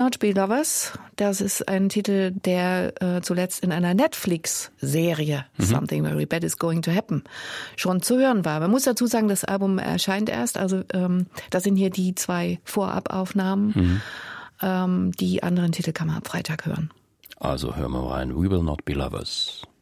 Not Be Lovers. Das ist ein Titel, der zuletzt in einer Netflix-Serie Something Very Bad Is Going to Happen schon zu hören war. Man muss dazu sagen, das Album erscheint erst. Also das sind hier die 2 Vorabaufnahmen. Die anderen Titel kann man ab Freitag hören. Also hören wir rein. We Will Not Be Lovers.